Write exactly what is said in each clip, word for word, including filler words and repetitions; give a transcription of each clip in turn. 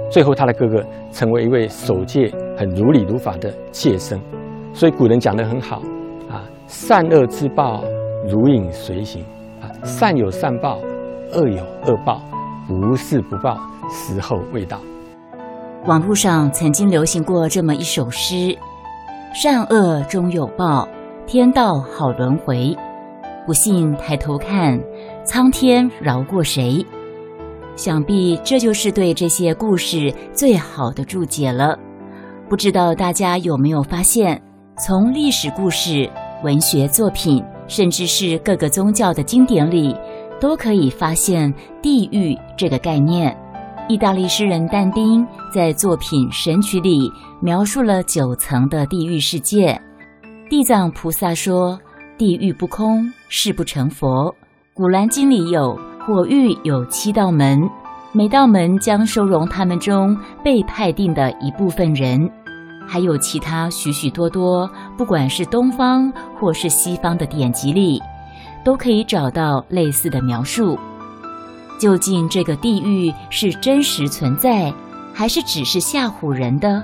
最后他的哥哥成为一位守戒很如理如法的戒僧。所以古人讲得很好啊，善恶之报如影随形啊，善有善报，恶有恶报，不是不报，时候未到。 网络上曾经流行过这么一首诗：善恶终有报，天道好轮回。不信抬头看，苍天饶过谁？想必这就是对这些故事最好的注解了。不知道大家有没有发现，从历史故事、文学作品，甚至是各个宗教的经典里，都可以发现地狱这个概念。意大利诗人但丁在作品《神曲》里描述了九层的地狱世界。地藏菩萨说：“地狱不空，誓不成佛。”古兰经里有火狱有七道门，每道门将收容他们中被派定的一部分人。还有其他许许多多，不管是东方或是西方的典籍里，都可以找到类似的描述。究竟这个地狱是真实存在，还是只是吓唬人的？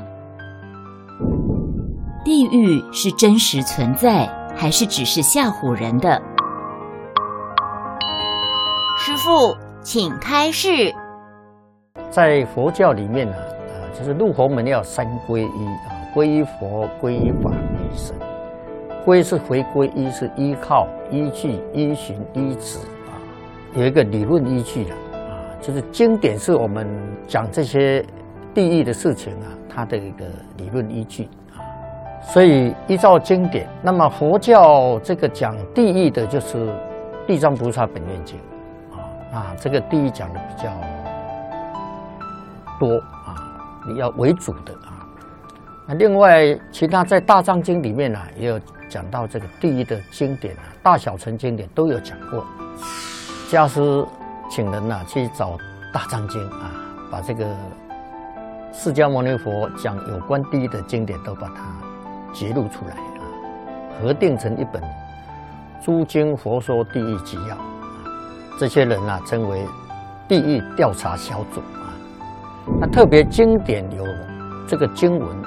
地狱是真实存在，还是只是吓唬人的？师父，请开示。 在佛教里面呢、啊，呃，就是入佛门要三皈依啊，皈依佛、皈依法、皈依僧。皈是回归，依是依靠、依据、依循、依止啊，有一个理论依据的啊，就是经典是我们讲这些地狱的事情啊，它的一个理论依据啊。所以依照经典，那么佛教这个讲地狱的，就是《地藏菩萨本愿经》啊，啊，这个地狱讲的比较多啊，你要为主的啊。那另外，其他在《大藏经》里面啊，也有讲到这个地狱的经典啊，大小乘经典都有讲过。家师请人啊去找《大藏经》啊，把这个释迦牟尼佛讲有关地狱的经典都把它揭露出来啊，合订成一本《诸经佛说地狱纪要》啊。这些人啊称为地狱调查小组啊。那特别经典有这个经文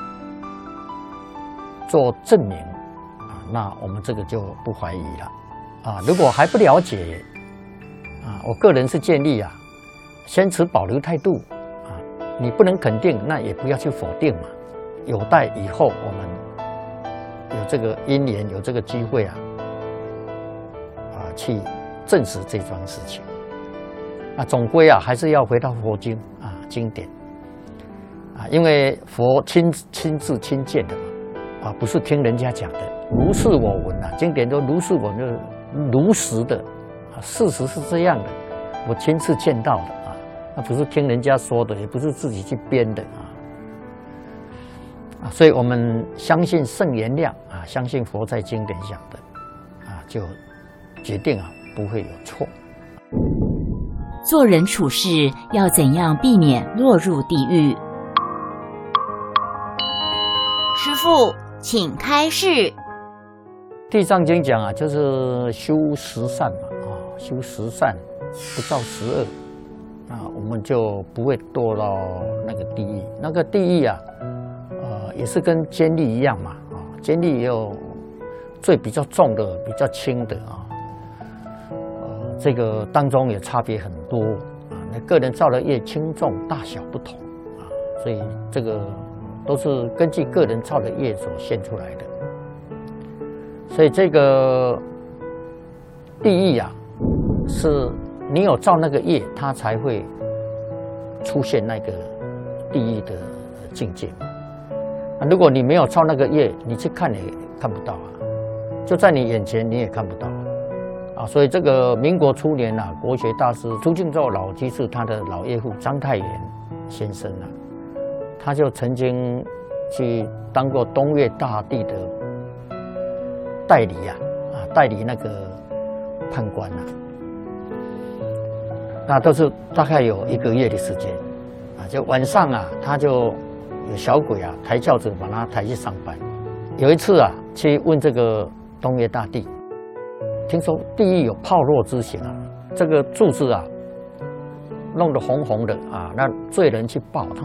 做证明啊，那我们这个就不怀疑了啊。如果还不了解啊，我个人是建议啊，先持保留态度啊。你不能肯定，那也不要去否定嘛。有待以后我们有这个因缘，有这个机会啊，啊去证实这桩事情。那总归啊，还是要回到佛经啊经典啊，因为佛亲亲自亲见的嘛。啊，不是听人家讲的，如是我闻啊，经典都如是我闻，如实的啊，事实是这样的，我亲自见到的啊，那不是听人家说的，也不是自己去编的啊，啊，所以我们相信圣言量啊，相信佛在经典讲的啊，就决定啊不会有错。 做人处事要怎样避免落入地狱？师父，请开示。 地藏经讲啊，就是修十善嘛，啊，修十善，不造十恶，啊，我们就不会堕到那个地狱。那个地狱啊，呃，也是跟监狱一样嘛，啊，监狱也有罪比较重的，比较轻的啊，呃，这个当中也差别很多啊，那个人造的业轻重大小不同啊，所以这个都是根据个人造的业所现出来的。所以这个地狱啊，是你有造那个业，它才会出现那个地狱的境界。啊，如果你没有造那个业，你去看也看不到啊，就在你眼前你也看不到啊。所以这个民国初年啊，国学大师朱敬照老居士他的老岳父章太炎先生啊，他就曾经去当过东岳大帝的代理啊，啊，代理那个判官啊，那都是大概有一个月的时间，啊，就晚上啊，他就有小鬼啊抬轿子把他抬去上班。有一次啊，去问这个东岳大帝，听说地狱有炮烙之刑啊，这个柱子啊弄得红红的啊，那罪人去报，他